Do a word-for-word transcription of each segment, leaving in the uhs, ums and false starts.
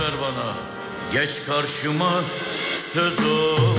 ver bana, geç karşıma söz ol.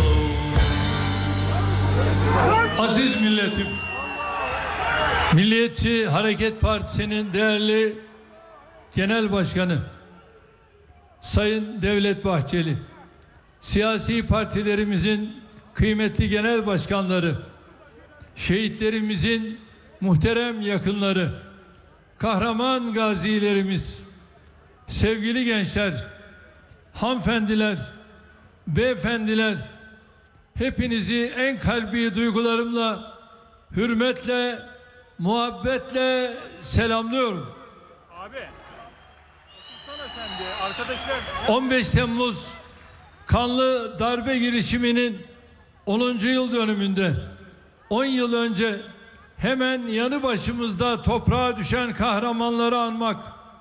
Aziz milletim, Milliyetçi Hareket Partisi'nin değerli Genel Başkanı Sayın Devlet Bahçeli, siyasi partilerimizin kıymetli genel başkanları, şehitlerimizin muhterem yakınları, kahraman gazilerimiz, sevgili gençler, hanımefendiler, beyefendiler, hepinizi en kalbi duygularımla, hürmetle, muhabbetle selamlıyorum. Abi, otursana sen de, arkadaşlar. on beş Temmuz kanlı darbe girişiminin onuncu yıl dönümünde on yıl önce hemen yanı başımızda toprağa düşen kahramanları anmak,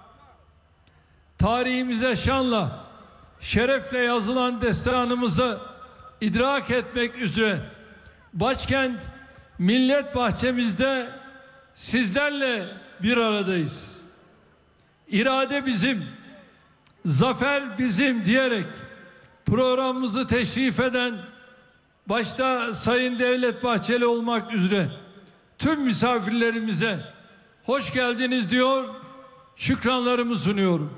tarihimize şanla, şerefle yazılan destanımızı idrak etmek üzere başkent Millet Bahçemizde sizlerle bir aradayız. İrade bizim, zafer bizim diyerek programımızı teşrif eden başta Sayın Devlet Bahçeli olmak üzere tüm misafirlerimize hoş geldiniz diyor, şükranlarımı sunuyorum.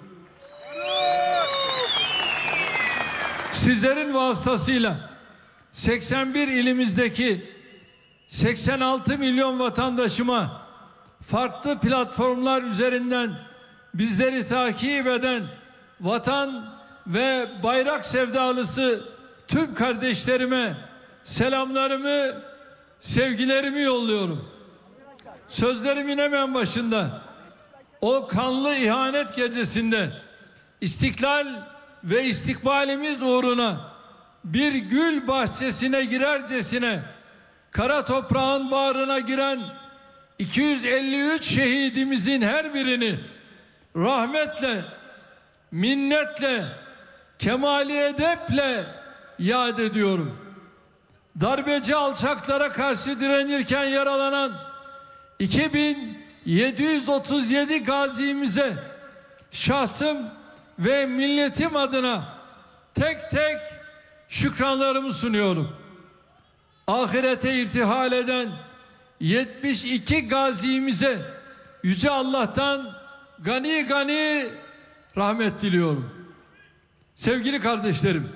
Sizlerin vasıtasıyla seksen bir ilimizdeki seksen altı milyon vatandaşıma farklı platformlar üzerinden bizleri takip eden vatan ve bayrak sevdalısı tüm kardeşlerime selamlarımı, sevgilerimi yolluyorum. Sözlerimin hemen başında o kanlı ihanet gecesinde İstiklal ve istikbalimiz uğruna bir gül bahçesine girercesine kara toprağın bağrına giren iki yüz elli üç şehidimizin her birini rahmetle, minnetle, kemali edeple yad ediyorum. Darbeci alçaklara karşı direnirken yaralanan iki bin yedi yüz otuz yedi gazimize şahsım ve milletim adına tek tek şükranlarımı sunuyorum. Ahirete irtihal eden yetmiş iki gazimize Yüce Allah'tan gani gani rahmet diliyorum. Sevgili kardeşlerim,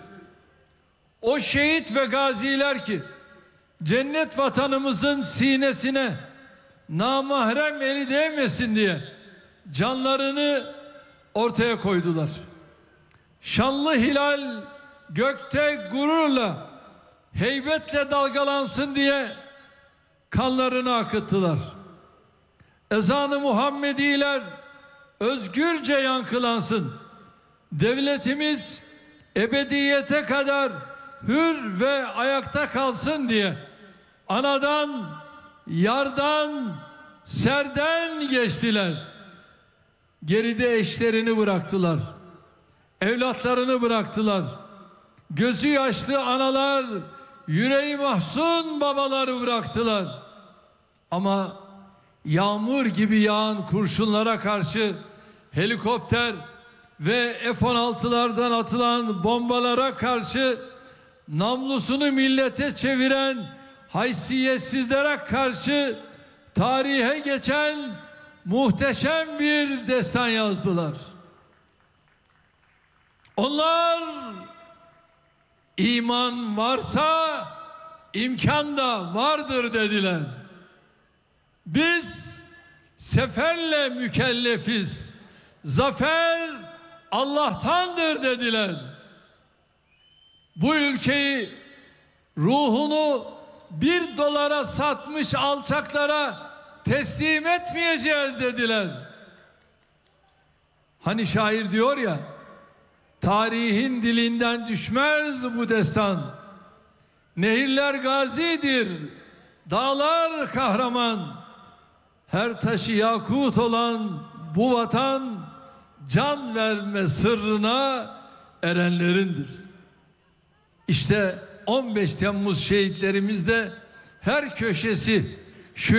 o şehit ve gaziler ki cennet vatanımızın sinesine namahrem eli değmesin diye canlarını ortaya koydular. Şanlı hilal gökte gururla, heybetle dalgalansın diye kanlarını akıttılar. Ezan-ı Muhammediler özgürce yankılansın. Devletimiz ebediyete kadar hür ve ayakta kalsın diye anadan, yardan, serden geçtiler. Geride eşlerini bıraktılar. Evlatlarını bıraktılar. Gözü yaşlı analar, yüreği mahzun babaları bıraktılar. Ama yağmur gibi yağan kurşunlara karşı helikopter ve F on altılardan atılan bombalara karşı namlusunu millete çeviren haysiyetsizlere karşı tarihe geçen muhteşem bir destan yazdılar. Onlar iman varsa imkan da vardır dediler. Biz seferle mükellefiz. Zafer Allah'tandır dediler. Bu ülkeyi ruhunu bir dolara satmış alçaklara teslim etmeyeceğiz dediler. Hani şair diyor ya, tarihin dilinden düşmez bu destan. Nehirler gazidir, dağlar kahraman. Her taşı yakut olan bu vatan can verme sırrına erenlerindir. İşte on beş Temmuz şehitlerimizde her köşesi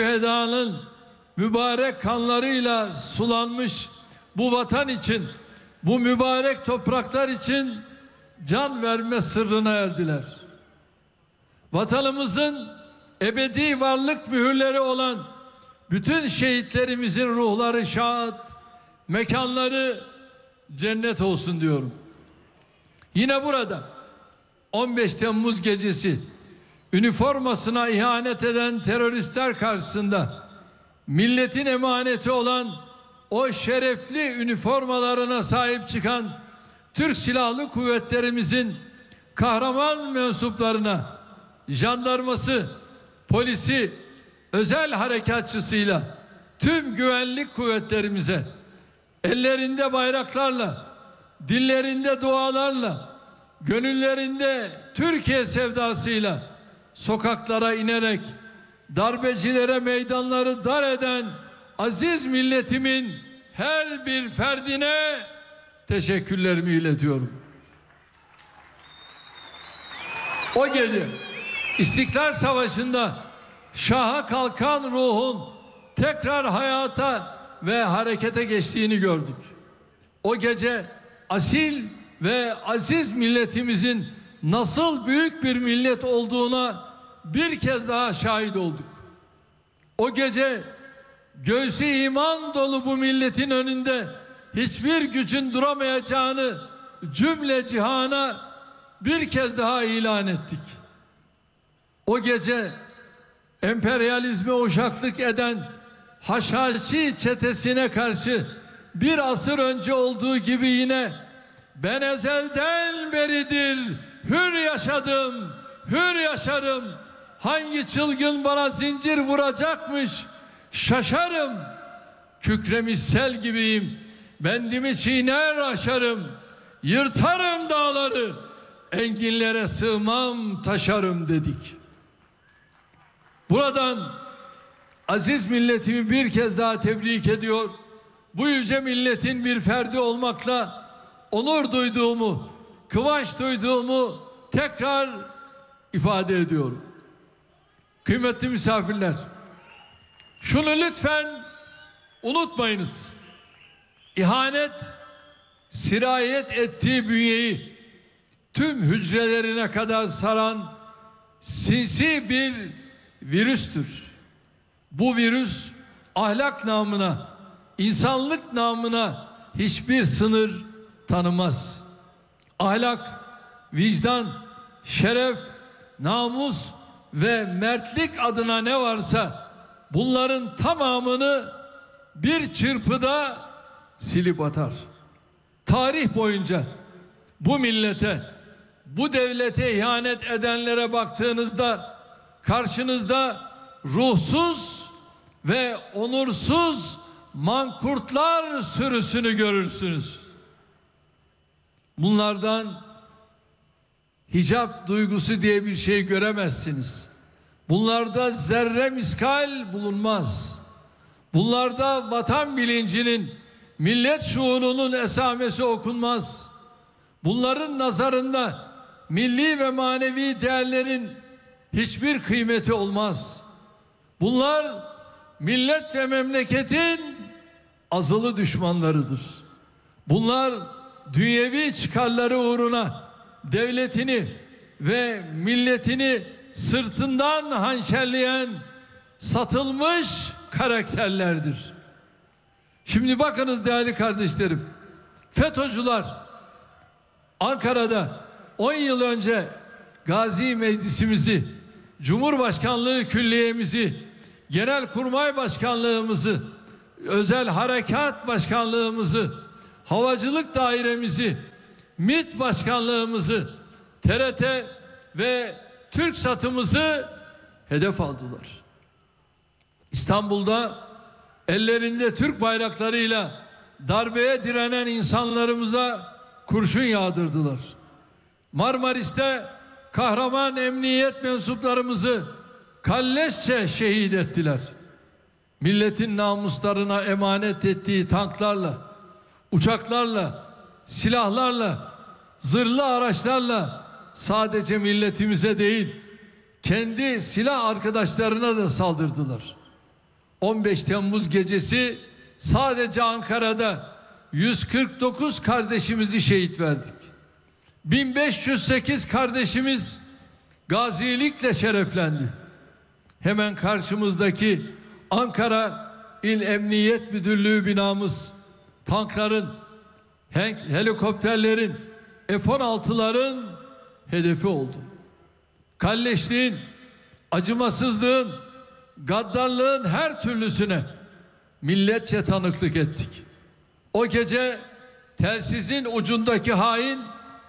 şühedanın mübarek kanlarıyla sulanmış bu vatan için bu mübarek topraklar için can verme sırrına erdiler. Vatanımızın ebedi varlık mühürleri olan bütün şehitlerimizin ruhları şad, mekanları cennet olsun diyorum. Yine burada on beş Temmuz gecesi üniformasına ihanet eden teröristler karşısında milletin emaneti olan o şerefli üniformalarına sahip çıkan Türk Silahlı Kuvvetlerimizin kahraman mensuplarına, jandarması, polisi, özel harekatçısıyla tüm güvenlik kuvvetlerimize ellerinde bayraklarla, dillerinde dualarla, gönüllerinde Türkiye sevdasıyla sokaklara inerek darbecilere meydanları dar eden aziz milletimin her bir ferdine teşekkürlerimi iletiyorum. O gece İstiklal Savaşı'nda şaha kalkan ruhun tekrar hayata ve harekete geçtiğini gördük. O gece asil ve aziz milletimizin nasıl büyük bir millet olduğuna bir kez daha şahit olduk. O gece göğsü iman dolu bu milletin önünde hiçbir gücün duramayacağını cümle cihana bir kez daha ilan ettik. O gece emperyalizme uşaklık eden Haşhaşi çetesine karşı bir asır önce olduğu gibi yine ben ezelden beridir hür yaşadım, hür yaşarım. Hangi çılgın bana zincir vuracakmış şaşarım. Kükremiş sel gibiyim, bendimi çiğner aşarım. Yırtarım dağları, enginlere sığmam taşarım dedik. Buradan aziz milletimi bir kez daha tebrik ediyor. Bu yüce milletin bir ferdi olmakla onur duyduğumu, kıvanç duyduğumu tekrar ifade ediyorum. Kıymetli misafirler, şunu lütfen unutmayınız. İhanet sirayet ettiği bünyeyi tüm hücrelerine kadar saran sinsi bir virüstür. Bu virüs ahlak namına, insanlık namına hiçbir sınır tanımaz. Ahlak, vicdan, şeref, namus ve mertlik adına ne varsa bunların tamamını bir çırpıda silip atar. Tarih boyunca bu millete, bu devlete ihanet edenlere baktığınızda karşınızda ruhsuz ve onursuz mankurtlar sürüsünü görürsünüz. Bunlardan hicap duygusu diye bir şey göremezsiniz. Bunlarda zerre miskal bulunmaz. Bunlarda vatan bilincinin, millet şuurunun esamesi okunmaz. Bunların nazarında milli ve manevi değerlerin hiçbir kıymeti olmaz. Bunlar millet ve memleketin azılı düşmanlarıdır. Bunlar dünyevi çıkarları uğruna devletini ve milletini sırtından hançerleyen satılmış karakterlerdir. Şimdi bakınız değerli kardeşlerim, FETÖ'cüler Ankara'da on yıl önce Gazi Meclisimizi, Cumhurbaşkanlığı Külliyemizi, Genelkurmay Başkanlığımızı, Özel Harekat Başkanlığımızı, Havacılık Dairemizi, MİT Başkanlığımızı, T R T ve TürkSat'ımızı hedef aldılar. İstanbul'da ellerinde Türk bayraklarıyla darbeye direnen insanlarımıza kurşun yağdırdılar. Marmaris'te kahraman emniyet mensuplarımızı kalleşçe şehit ettiler. Milletin namuslarına emanet ettiği tanklarla, uçaklarla, silahlarla, zırhlı araçlarla sadece milletimize değil, kendi silah arkadaşlarına da saldırdılar. on beş Temmuz gecesi sadece Ankara'da yüz kırk dokuz kardeşimizi şehit verdik. bin beş yüz sekiz kardeşimiz gazilikle şereflendi. Hemen karşımızdaki Ankara İl Emniyet Müdürlüğü binamız tankların, helikopterlerin, F on altıların hedefi oldu. Kalleşliğin, acımasızlığın, gaddarlığın her türlüsüne milletçe tanıklık ettik. O gece telsizin ucundaki hain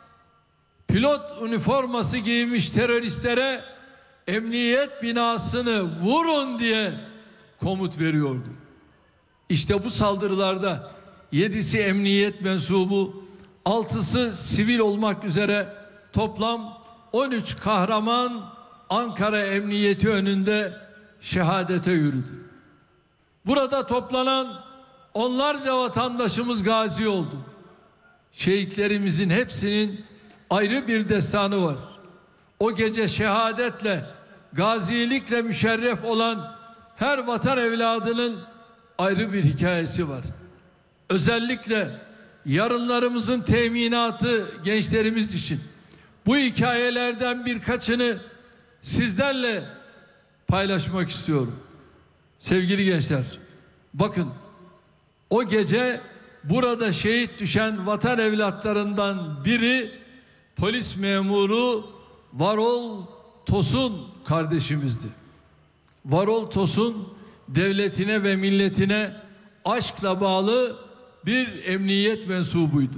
pilot üniforması giymiş teröristlere emniyet binasını vurun diye komut veriyordu. İşte bu saldırılarda yedisi emniyet mensubu, altısı sivil olmak üzere toplam on üç kahraman Ankara Emniyeti önünde şehadete yürüdü. Burada toplanan onlarca vatandaşımız gazi oldu. Şehitlerimizin hepsinin ayrı bir destanı var. O gece şehadetle, gazilikle müşerref olan her vatan evladının ayrı bir hikayesi var. Özellikle yarınlarımızın teminatı gençlerimiz için bu hikayelerden birkaçını sizlerle paylaşmak istiyorum. Sevgili gençler, bakın o gece burada şehit düşen vatan evlatlarından biri polis memuru Varol Tosun kardeşimizdi. Varol Tosun devletine ve milletine aşkla bağlı bir emniyet mensubuydu.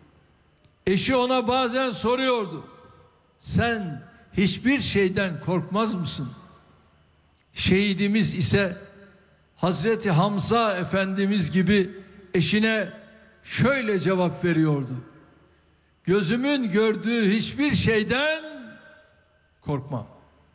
Eşi ona bazen soruyordu: sen hiçbir şeyden korkmaz mısın? Şehidimiz ise Hazreti Hamza Efendimiz gibi eşine şöyle cevap veriyordu: gözümün gördüğü hiçbir şeyden korkmam.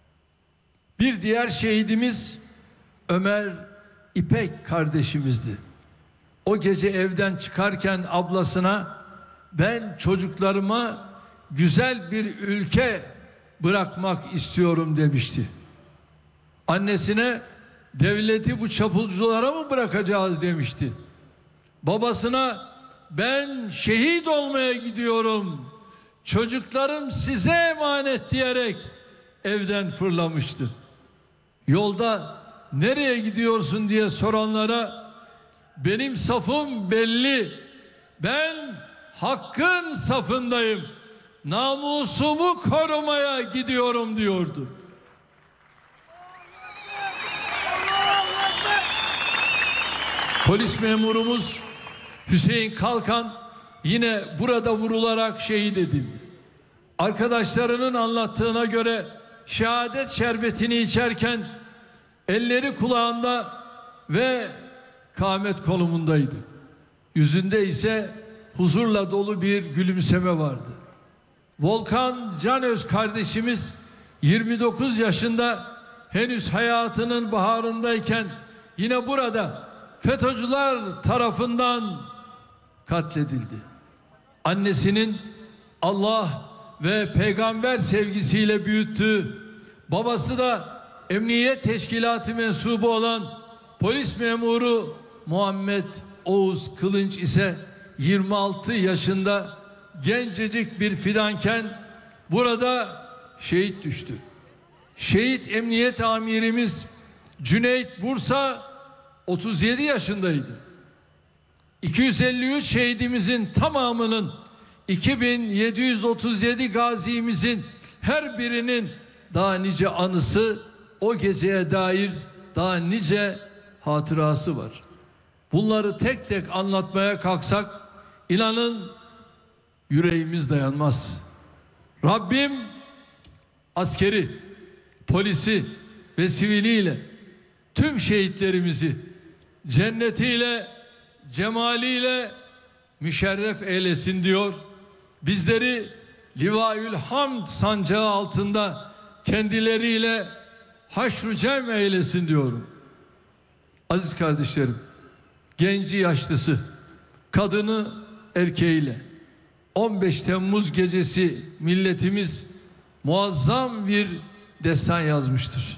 Bir diğer şehidimiz Ömer İpek kardeşimizdi. O gece evden çıkarken ablasına ben çocuklarıma güzel bir ülke bırakmak istiyorum demişti. Annesine devleti bu çapulculara mı bırakacağız demişti. Babasına ben şehit olmaya gidiyorum, çocuklarım size emanet diyerek evden fırlamıştı. Yolda nereye gidiyorsun diye soranlara benim safım belli, ben hakkın safındayım, namusumu korumaya gidiyorum diyordu. Polis memurumuz Hüseyin Kalkan yine burada vurularak şehit edildi. Arkadaşlarının anlattığına göre şehadet şerbetini içerken elleri kulağında ve kâmet konumundaydı. Yüzünde ise huzurla dolu bir gülümseme vardı. Volkan Canöz kardeşimiz yirmi dokuz yaşında henüz hayatının baharındayken yine burada FETÖ'cüler tarafından katledildi. Annesinin Allah ve peygamber sevgisiyle büyüttüğü, babası da emniyet teşkilatı mensubu olan polis memuru Muhammed Oğuz Kılınç ise yirmi altı yaşında gencecik bir fidanken burada şehit düştü. Şehit emniyet amirimiz Cüneyt Bursa otuz yedi yaşındaydı. iki yüz elli üç şehidimizin tamamının, iki bin yedi yüz otuz yedi gazimizin her birinin daha nice anısı, o geceye dair daha nice hatırası var. Bunları tek tek anlatmaya kalksak inanın yüreğimiz dayanmaz. Rabbim askeri, polisi ve siviliyle tüm şehitlerimizi cennetiyle, cemaliyle müşerref eylesin diyor. Bizleri Livaül Hamd sancağı altında kendileriyle haşr-ı cem eylesin diyorum. Aziz kardeşlerim, genci yaşlısı, kadını erkeğiyle on beş Temmuz gecesi milletimiz muazzam bir destan yazmıştır.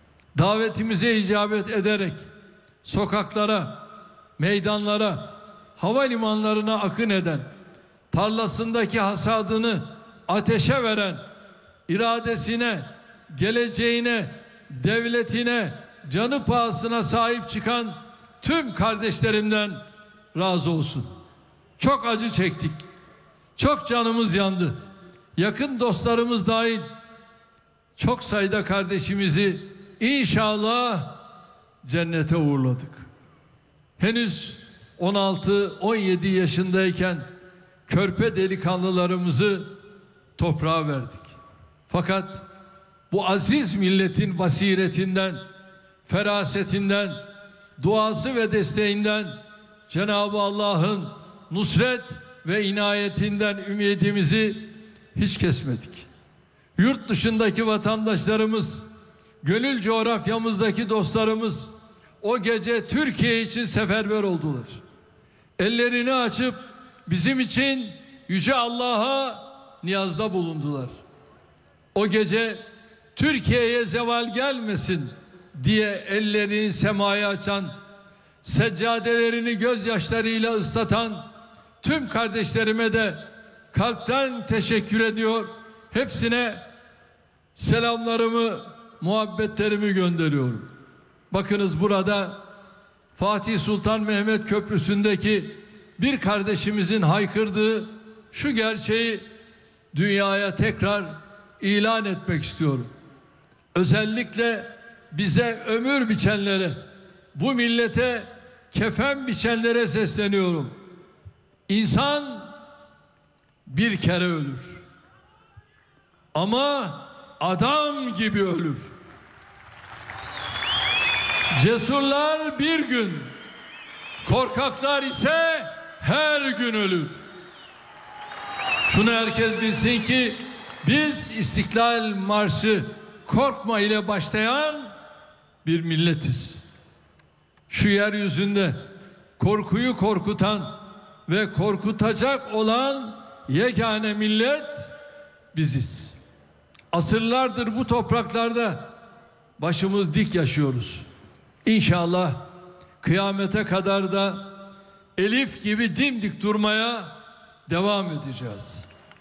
Davetimize icabet ederek sokaklara, meydanlara, havalimanlarına akın eden, tarlasındaki hasadını ateşe veren, iradesine, geleceğine, devletine, canı pahasına sahip çıkan tüm kardeşlerimden razı olsun. Çok acı çektik. Çok canımız yandı. Yakın dostlarımız dahil çok sayıda kardeşimizi inşallah cennete uğurladık. Henüz on altı on yedi yaşındayken körpe delikanlılarımızı toprağa verdik. Fakat bu aziz milletin basiretinden, ferasetinden, duası ve desteğinden, Cenab-ı Allah'ın nusret ve inayetinden ümidimizi hiç kesmedik. Yurt dışındaki vatandaşlarımız, gönül coğrafyamızdaki dostlarımız o gece Türkiye için seferber oldular. Ellerini açıp bizim için Yüce Allah'a niyazda bulundular. O gece Türkiye'ye zeval gelmesin diye ellerini semaya açan, seccadelerini gözyaşlarıyla ıslatan tüm kardeşlerime de kalpten teşekkür ediyor. Hepsine selamlarımı, muhabbetlerimi gönderiyorum. Bakınız burada Fatih Sultan Mehmet Köprüsü'ndeki bir kardeşimizin haykırdığı şu gerçeği dünyaya tekrar ilan etmek istiyorum. Özellikle bize ömür biçenlere, bu millete kefen biçenlere sesleniyorum. İnsan bir kere ölür. Ama adam gibi ölür. Cesurlar bir gün, korkaklar ise her gün ölür. Şunu herkes bilsin ki biz İstiklal Marşı korkma ile başlayan bir milletiz. Şu yeryüzünde korkuyu korkutan ve korkutacak olan yegane millet biziz. Asırlardır bu topraklarda başımız dik yaşıyoruz. İnşallah kıyamete kadar da Elif gibi dimdik durmaya devam edeceğiz.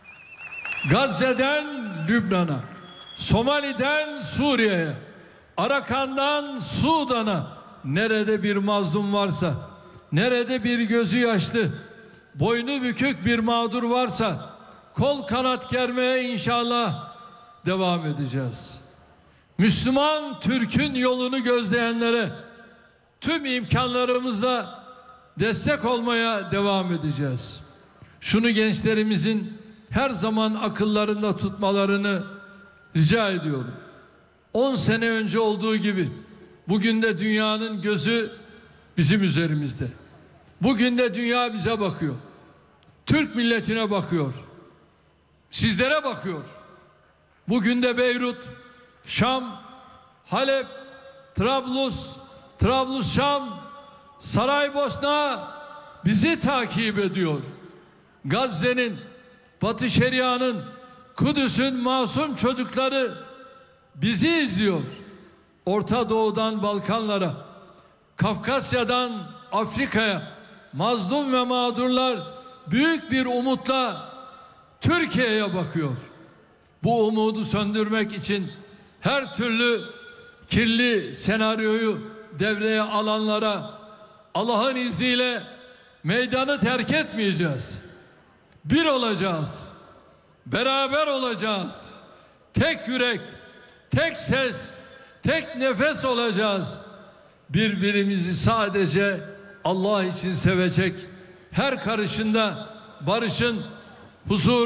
Gazze'den Lübnan'a, Somali'den Suriye'ye, Arakan'dan Sudan'a nerede bir mazlum varsa, nerede bir gözü yaşlı, boynu bükük bir mağdur varsa kol kanat germeye inşallah devam edeceğiz. Müslüman Türk'ün yolunu gözleyenlere tüm imkanlarımızla destek olmaya devam edeceğiz. Şunu gençlerimizin her zaman akıllarında tutmalarını rica ediyorum. on sene önce olduğu gibi bugün de dünyanın gözü bizim üzerimizde. Bugün de dünya bize bakıyor. Türk milletine bakıyor. Sizlere bakıyor. Bugün de Beyrut, Şam, Halep, Trablus, Trablus-Şam, Saraybosna bizi takip ediyor. Gazze'nin, Batı Şeria'nın, Kudüs'ün masum çocukları bizi izliyor. Orta Doğu'dan Balkanlara, Kafkasya'dan Afrika'ya mazlum ve mağdurlar büyük bir umutla Türkiye'ye bakıyor. Bu umudu söndürmek için her türlü kirli senaryoyu devreye alanlara Allah'ın izniyle meydanı terk etmeyeceğiz. Bir olacağız. Beraber olacağız. Tek yürek, tek ses, tek nefes olacağız. Birbirimizi sadece Allah için sevecek, her karışında barışın, huzur